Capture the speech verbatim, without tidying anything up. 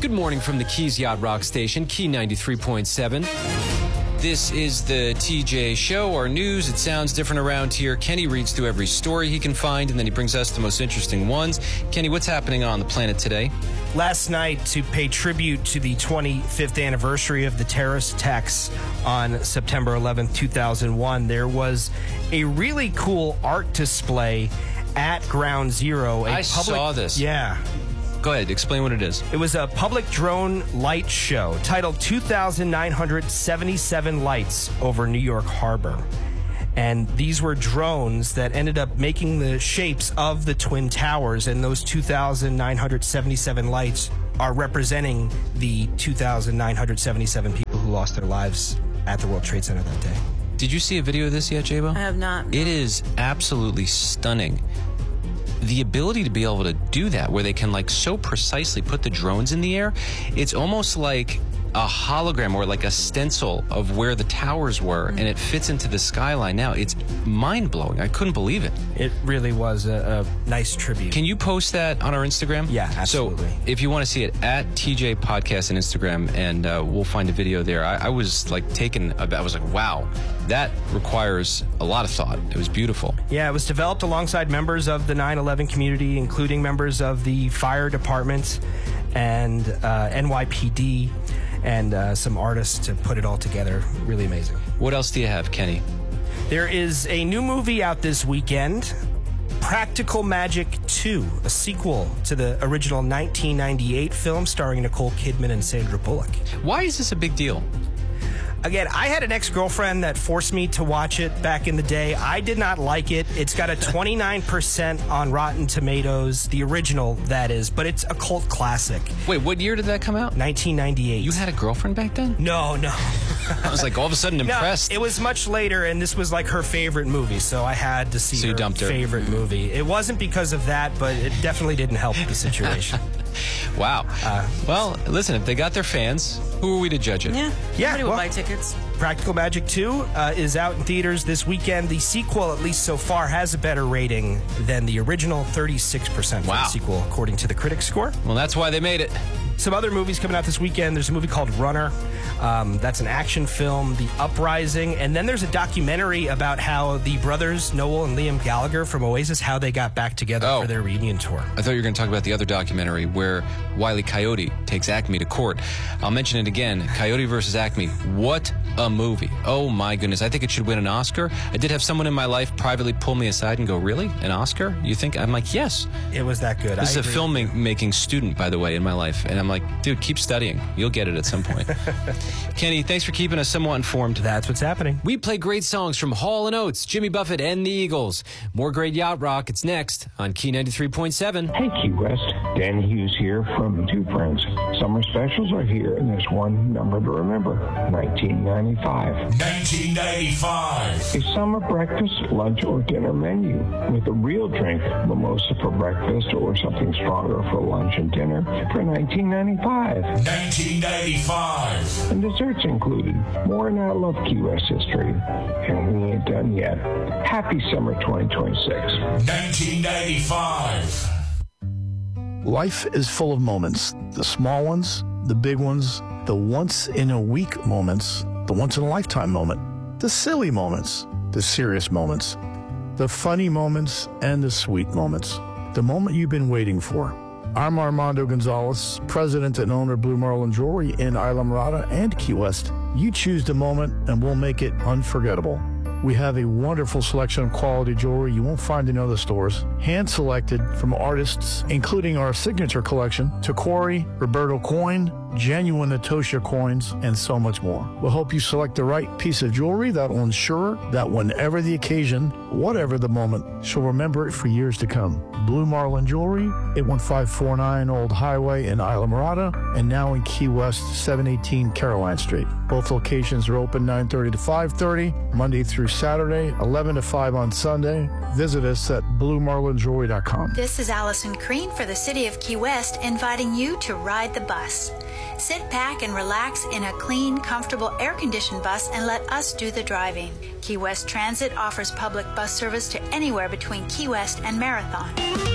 Good morning from the Keys Yacht Rock Station, Key ninety-three point seven. This is the T J Show, our news. It sounds different around here. Kenny reads through every story he can find, and then he brings us the most interesting ones. Kenny, what's happening on the planet today? Last night, to pay tribute to the twenty-fifth anniversary of the terrorist attacks on September eleventh, two thousand one, there was a really cool art display at Ground Zero. A I public, saw this. Yeah. Go ahead, explain what it is. It was a public drone light show titled two thousand nine hundred seventy-seven Lights over New York Harbor. And these were drones that ended up making the shapes of the Twin Towers, and those two thousand nine hundred seventy-seven lights are representing the two thousand nine hundred seventy-seven people who lost their lives at the World Trade Center that day. Did you see a video of this yet, Jabo? I have not. It is absolutely stunning. The ability to be able to do that, where they can like so precisely put the drones in the air, it's almost like a hologram or like a stencil of where the towers were, and it fits into the skyline now. It's mind-blowing. I couldn't believe it. It really was a, a nice tribute. Can you post that on our Instagram? Yeah, absolutely. So if you want to see it, at T J Podcast on Instagram, and uh, we'll find a video there. I, I was like taken aback. I was like, wow, that requires a lot of thought. It was beautiful. Yeah, it was developed alongside members of the nine eleven community, including members of the fire department and uh, N Y P D, and uh, some artists to put it all together. Really amazing. What else do you have, Kenny? There is a new movie out this weekend, Practical Magic two, a sequel to the original nineteen ninety-eight film starring Nicole Kidman and Sandra Bullock. Why is this a big deal? Again, I had an ex-girlfriend that forced me to watch it back in the day. I did not like it. It's got a twenty-nine percent on Rotten Tomatoes, the original, that is, but it's a cult classic. Wait, what year did that come out? nineteen ninety-eight. You had a girlfriend back then? No, no. I was like all of a sudden impressed. No, it was much later, and this was like her favorite movie, so I had to see so her, her favorite movie. It wasn't because of that, but it definitely didn't help the situation. Wow. Uh, well, listen, if they got their fans, who are we to judge it? Yeah. Yeah. Somebody would Well, buy tickets. Practical Magic two uh, is out in theaters this weekend. The sequel, at least so far, has a better rating than the original, thirty-six percent for Wow. the sequel, according to the critics' score. Well, that's why they made it. Some other movies coming out this weekend. There's a movie called Runner. Um, that's an action film, The Uprising. And then there's a documentary about how the brothers, Noel and Liam Gallagher from Oasis, how they got back together Oh. for their reunion tour. I thought you were going to talk about the other documentary where Wile E. Coyote takes Acme to court. I'll mention it again. Coyote versus Acme. What a movie. Oh, my goodness. I think it should win an Oscar. I did have someone in my life privately pull me aside and go, really? An Oscar? You think? I'm like, yes. It was that good. This I is a agree. filmmaking student, by the way, in my life. And I'm like, dude, keep studying. You'll get it at some point. Kenny, thanks for keeping us somewhat informed. That's what's happening. We play great songs from Hall and Oates, Jimmy Buffett, and the Eagles. More great yacht rock. It's next on Key ninety-three point seven. Hey, Key West. Dan Hughes here from Two Friends. Summer specials are here, and there's one number to remember, nineteen ninety-five. nineteen ninety-five. A summer breakfast, lunch, or dinner menu with a real drink, mimosa for breakfast or something stronger for lunch and dinner for nineteen ninety-five. nineteen ninety-five. And desserts included. More than I love Key West history. And we ain't done yet. Happy summer twenty twenty-six. nineteen ninety-five. Life is full of moments. The small ones, the big ones, the once-in-a-week moments, the once-in-a-lifetime moment, the silly moments, the serious moments, the funny moments, and the sweet moments. The moment you've been waiting for. I'm Armando Gonzalez, president and owner of Blue Marlin Jewelry in Islamorada and Key West. You choose the moment, and we'll make it unforgettable. We have a wonderful selection of quality jewelry you won't find in other stores, hand-selected from artists, including our signature collection, Tacori, Roberto Coin, genuine Natosha coins, and so much more. We'll help you select the right piece of jewelry that will ensure that whenever the occasion, whatever the moment, she'll remember it for years to come. Blue Marlin Jewelry, eight one five four nine Old Highway in Islamorada, and now in Key West, seven eighteen Caroline Street. Both locations are open nine thirty to five thirty, Monday through Saturday, eleven to five on Sunday. Visit us at blue marlin jewelry dot com. This is Allison Crean for the City of Key West, inviting you to ride the bus. Sit back and relax in a clean, comfortable, air-conditioned bus and let us do the driving. Key West Transit offers public bus service to anywhere between Key West and Marathon.